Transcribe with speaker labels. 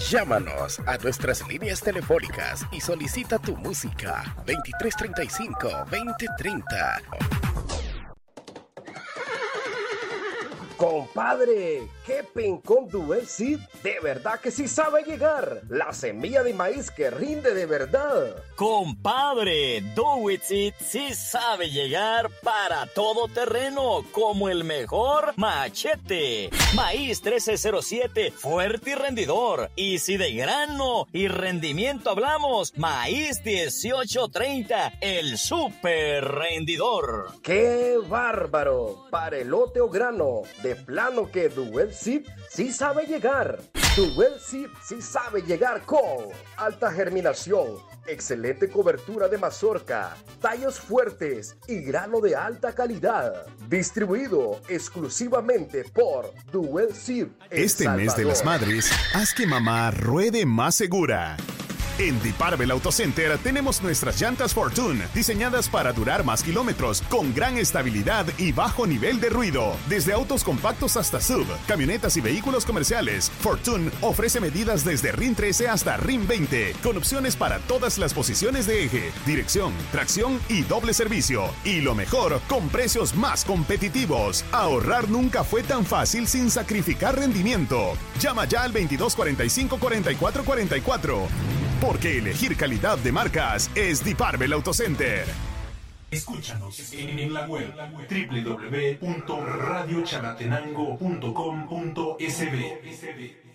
Speaker 1: Llámanos a nuestras líneas telefónicas y solicita tu música 2335-2030.
Speaker 2: Compadre, qué Pencom Duel Seed de verdad que sí sabe llegar. La semilla de maíz que rinde de verdad.
Speaker 3: Compadre, Do It Seed sí sabe llegar para todo terreno como el mejor machete. Maíz 1307, fuerte y rendidor. Y si de grano y rendimiento hablamos, maíz 1830, el super rendidor.
Speaker 2: ¡Qué bárbaro! Para elote o grano, de plano que Duel Seed sí sabe llegar. Duel Seed sí sabe llegar con alta germinación, excelente cobertura de mazorca, tallos fuertes y grano de alta calidad. Distribuido exclusivamente por Duel Seed.
Speaker 4: Este mes de las madres, haz que mamá ruede más segura. En Diparbel Auto Center tenemos nuestras llantas Fortune, diseñadas para durar más kilómetros, con gran estabilidad y bajo nivel de ruido. Desde autos compactos hasta SUV, camionetas y vehículos comerciales, Fortune ofrece medidas desde RIN 13 hasta RIN 20, con opciones para todas las posiciones de eje, dirección, tracción y doble servicio. Y lo mejor, con precios más competitivos. Ahorrar nunca fue tan fácil sin sacrificar rendimiento. Llama ya al 2245-4444. Porque elegir calidad de marcas es Diparbel Auto Center.
Speaker 5: Escúchanos en la web www.radiochalatenango.com.sb.